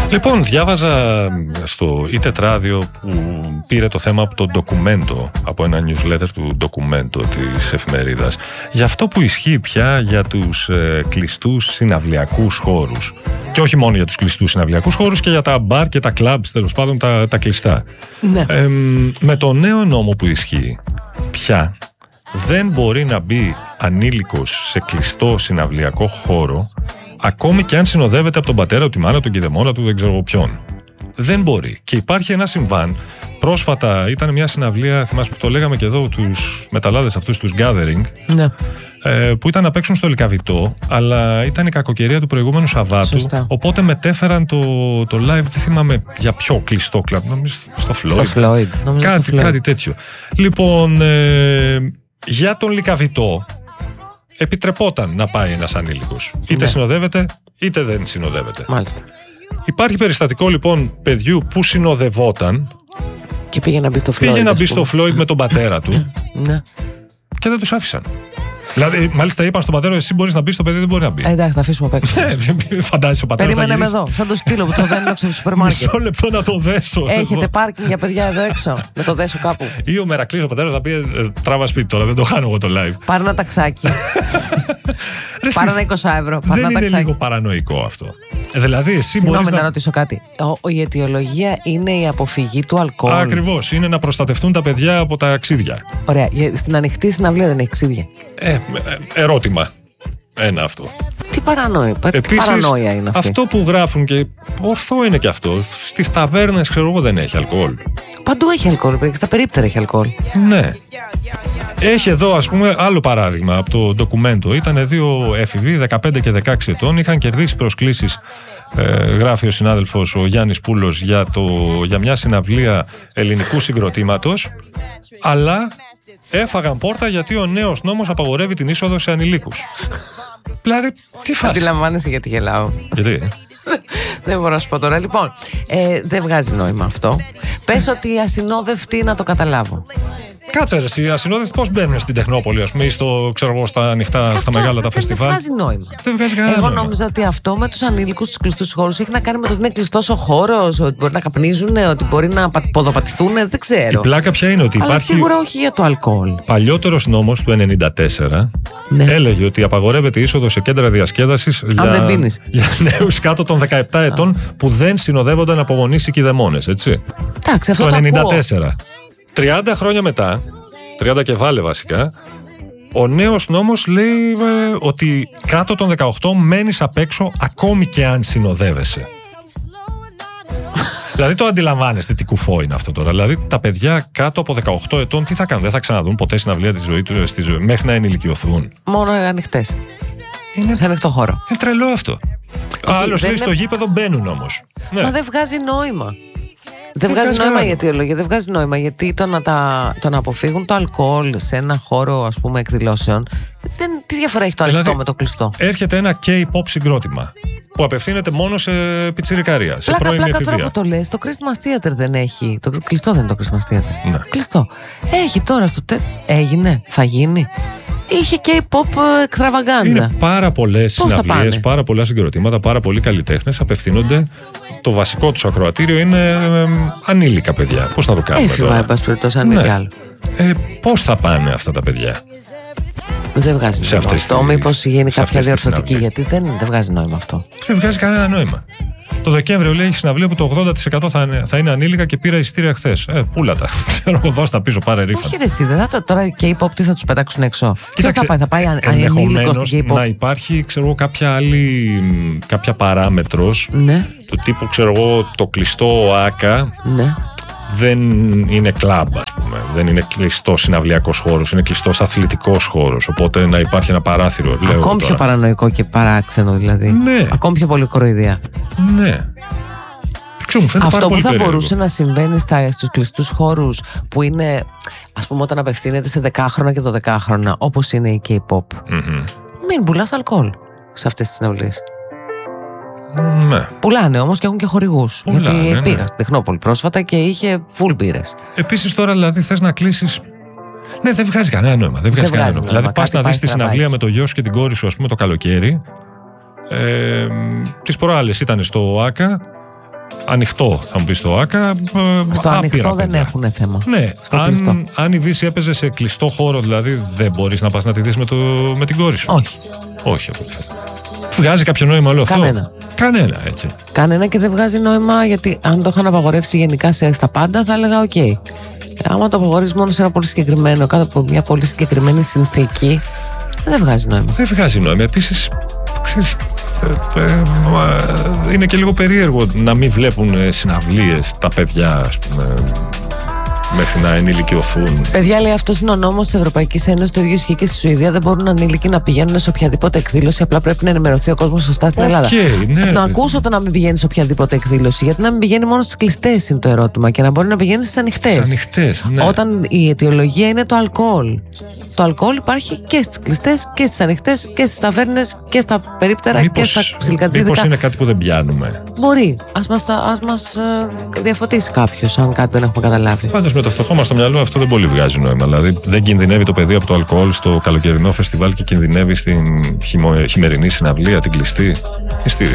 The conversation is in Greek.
Λοιπόν, διάβαζα στο e-τετράδιο που πήρε το θέμα από το ντοκουμέντο, από ένα newsletter του ντοκουμέντο της εφημερίδας, για αυτό που ισχύει πια για τους κλειστούς συναυλιακούς χώρους. Και όχι μόνο για τους κλειστούς συναυλιακούς χώρους, και για τα μπαρ και τα κλαμπς, τέλος πάντων τα κλειστά. Ναι. Με το νέο νόμο που ισχύει, πια δεν μπορεί να μπει ανήλικος σε κλειστό συναυλιακό χώρο, ακόμη και αν συνοδεύεται από τον πατέρα του, τη μάνα του, τη δαιμόνα του, δεν ξέρω ποιον. Δεν μπορεί. Και υπάρχει ένα συμβάν. Πρόσφατα ήταν μια συναυλία, θυμάσαι που το λέγαμε και εδώ, τους μεταλλάδες αυτούς, τους Gathering, Ναι. που ήταν να παίξουν στο Λυκαβητό, αλλά ήταν η κακοκαιρία του προηγούμενου Σαββάτου. Σωστά. Οπότε μετέφεραν το live, δεν θυμάμαι για ποιο κλειστό κλαμπ, νομίζω στο Floyd. Κάτι τέτοιο. Λοιπόν, για τον Λυκαβητό επιτρεπόταν να πάει ένας ανήλικος. Είτε συνοδεύεται, είτε δεν συνοδεύεται. Μάλιστα. Υπάρχει περιστατικό λοιπόν παιδιού που συνοδευόταν και πήγε να μπει στο Floyd. Πήγε να μπει στο Floyd με τον πατέρα του. Ναι. Και δεν τους άφησαν. Δηλαδή, μάλιστα είπαν στον πατέρα, εσύ μπορείς να μπει, το παιδί δεν μπορεί να μπει. Εντάξει, θα αφήσουμε απ' έξω. Φαντάζεσαι ο πατέρας. Περίμενε με εδώ, σαν το σκύλο που το δένω στο σούπερ μάρκετ. Μισό λεπτό να το δέσω. Έχετε πάρκινγκ για παιδιά εδώ έξω. Να το δέσω κάπου. Ή ο Μερακλής ο πατέρας να πει, τράβα σπίτι τώρα, δεν το κάνω εγώ το live. Πάρε ένα ταξάκι. Πάρε ένα 20€. Δεν είναι λίγο παρανοϊκό αυτό? Δηλαδή, εσύ συγγνώμη να ρωτήσω κάτι. Η αιτιολογία είναι η αποφυγή του αλκοόλ. Ακριβώς. Είναι να προστατευτούν τα παιδιά από τα ξύδια. Ωραία. Στην ανοιχτή συναυλία δεν έχει ξύδια. Ερώτημα. Ένα αυτό. Τι παρανόια είναι αυτή? Αυτό που γράφουν, και ορθό είναι και αυτό, στις ταβέρνες, ξέρω εγώ, δεν έχει αλκοόλ. Παντού έχει αλκοόλ. Στα περίπτερα έχει αλκοόλ. Ναι. Έχει εδώ, ας πούμε, άλλο παράδειγμα από το ντοκουμέντο. Ήταν δύο έφηβοι, 15 και 16 ετών, είχαν κερδίσει προσκλήσεις, γράφει ο συνάδελφος ο Γιάννης Πούλος, για μια συναυλία ελληνικού συγκροτήματος, αλλά έφαγαν πόρτα γιατί ο νέος νόμος απαγορεύει την είσοδο σε ανηλίκους. Δηλαδή, τι φάση? Αντιλαμβάνεσαι γιατί γελάω? Γιατί? Δεν μπορώ να σου πω τώρα. Λοιπόν, δεν βγάζει νόημα αυτό. Πες ότι οι ασυνόδευτοι να το καταλάβουν. Κάτσε ρε, οι ασυνόδευτοι πώς μπαίνουν στην Τεχνόπολη, ας πούμε, ή στα ανοιχτά, στα μεγάλα τα φεστιβάλ? Δεν βγάζει νόημα. Δεν βγάζει κανένα νόημα. Εγώ νόμιζα ότι αυτό με τους ανήλικους στους κλειστούς χώρους έχει να κάνει με το ότι είναι κλειστός ο χώρος, ότι μπορεί να καπνίζουν, ότι μπορεί να ποδοπατηθούν, δεν ξέρω. Η πλάκα πια είναι ότι αλλά υπάρχει. Σίγουρα όχι για το αλκοόλ. Παλιότερος νόμος του 1994 έλεγε ότι απαγορεύεται είσοδο σε κέντρα διασκέδασης για νέους κάτω των 17 ετών που δεν συνοδεύονταν από γονείς ή κηδεμόνες, έτσι. Εντάξει, αυτό το 1994. 30 χρόνια μετά, 30 και βάλε βασικά, ο νέος νόμος λέει ότι κάτω των 18 μένεις απ' έξω ακόμη και αν συνοδεύεσαι. Δηλαδή το αντιλαμβάνεστε τι κουφό είναι αυτό τώρα? Δηλαδή τα παιδιά κάτω από 18 ετών τι θα κάνουν? Δεν θα ξαναδούν ποτέ συναυλία τη ζωή του μέχρι να ενηλικιωθούν? Μόνο ανοιχτές. Είναι σε ανοιχτό χώρο. Είναι τρελό αυτό. Άλλος λέει στο γήπεδο μπαίνουν όμως. Μα δεν βγάζει νόημα. Δεν βγάζει νόημα η αιτιολογία, δεν βγάζει νόημα, γιατί το να αποφύγουν το αλκοόλ σε ένα χώρο, ας πούμε, εκδηλώσεων, τι διαφορά έχει το ανοιχτό με το κλειστό? Έρχεται ένα K-pop συγκρότημα που απευθύνεται μόνο σε πιτσιρικαρία, σε πρώην εφηβεία. Τώρα που το λες, το Christmas Theater δεν έχει. Το κλειστό δεν είναι το Christmas Theater. Ναι. Κλειστό. Έχει τώρα έγινε, θα γίνει. Είχε K-pop εξτραβαγκάντζα. Είναι πάρα πολλές συναυλίες, πάρα πολλά συγκροτήματα, πάρα πολλοί καλλιτέχνες απευθύνονται. Το βασικό του ακροατήριο είναι ανήλικα παιδιά. Πώς θα το κάνουμε τώρα? Εν πάση περιπτώσει, αν είναι άλλο. Πώς θα πάνε αυτά τα παιδιά? Δεν βγάζει νόημα αυτό. Μήπως γίνει κάποια διορθωτική? Γιατί δεν βγάζει νόημα αυτό. Δεν βγάζει κανένα νόημα. Το Δεκέμβριο λέει συναυλία που το 80% θα είναι ανήλικα και πήρα εισιτήρια χθες. Πούλα τα. Ξέρω εγώ, δώσ' τα πίσω, πάρε ρίφα. Όχι ρε εσύ, δεν θα τώρα K-pop τι θα τους πετάξουν έξω? Ποιος θα πάει ανήλικος στην K-pop? Να υπάρχει, ξέρω εγώ, κάποια παράμετρος, ναι, του τύπου, ξέρω εγώ, το κλειστό ΆΚΑ, ναι, δεν είναι κλαμπ, ας πούμε. Δεν είναι κλειστός συναυλιακός χώρος, είναι κλειστός αθλητικός χώρος. Οπότε να υπάρχει ένα παράθυρο. Ακόμη πιο παρανοϊκό και παράξενο δηλαδή. Ναι. Ακόμη πιο πολύ κοροϊδία. Ναι. Αυτό που θα μπορούσε να συμβαίνει στους κλειστούς χώρους που είναι, ας πούμε, όταν απευθύνεται σε 10χρονα και 12χρονα, όπως είναι η K-pop. Μην πουλάς αλκοόλ σε αυτές τις συναυλίες. Ναι. Πουλάνε όμως και έχουν και χορηγούς. Γιατί πήγα στην Τεχνόπολη πρόσφατα και είχε full μπύρες. Επίσης τώρα δηλαδή θες να κλείσεις. Ναι, δεν βγάζει κανένα νόημα. Δεν βγάζει κανένα νόημα. Δηλαδή πας να δεις τη συναυλία με το γιο σου και την κόρη σου, ας πούμε, το καλοκαίρι. Τις προάλλες ήταν στο ΆΚΑ ανοιχτό, θα μου πει στο ΆΚΑ. Στο ανοιχτό δεν έχουν θέμα. Ναι, αν η Δύση έπαιζε σε κλειστό χώρο, δηλαδή δεν μπορείς να πας να τη δεις με την κόρη σου. Όχι. Όχι, από ό,τι φαίνεται. Βγάζει κάποιο νόημα όλο αυτό? Κανένα, έτσι. Κανένα, και δεν βγάζει νόημα, γιατί αν το είχαν απαγορεύσει γενικά στα πάντα, θα έλεγα οκ. Άμα το απαγορεύσει μόνο σε ένα πολύ συγκεκριμένο, κάτω από μια πολύ συγκεκριμένη συνθήκη, δεν βγάζει νόημα. Δεν βγάζει νόημα. Επίσης, ξέρεις, είναι και λίγο περίεργο να μην βλέπουν συναυλίες τα παιδιά, ας πούμε, μέχρι να ενηλικιωθούν. Παιδιά, λέει, αυτός είναι ο νόμος της Ευρωπαϊκής Ένωσης. Το ίδιο ισχύει και στη Σουηδία. Δεν μπορούν ανήλικοι να πηγαίνουν σε οποιαδήποτε εκδήλωση. Απλά πρέπει να ενημερωθεί ο κόσμος σωστά στην Ελλάδα. Ναι, να ακούσω το να μην πηγαίνει σε οποιαδήποτε εκδήλωση. Γιατί να μην πηγαίνει μόνο στις κλειστές είναι το ερώτημα, και να μπορεί να πηγαίνει στις ανοιχτές. Ναι. Όταν η αιτιολογία είναι το αλκοόλ. Το αλκοόλ υπάρχει και στις κλειστές και στις ανοιχτές και στις ταβέρνες και στα περίπτερα και στα ψιλικατζίδικα. Μήπως είναι κάτι που δεν πιάνουμε? Μπορεί. Ας μας διαφωτίσει κάποιος, αν κάτι δεν έχουμε καταλάβει. Πάντως με το φτωχό μας στο μυαλό αυτό δεν πολύ βγάζει νόημα. Δηλαδή δεν κινδυνεύει το παιδί από το αλκοόλ στο καλοκαιρινό φεστιβάλ και κινδυνεύει στην χειμερινή συναυλία, την κλειστή. Μυστήριο.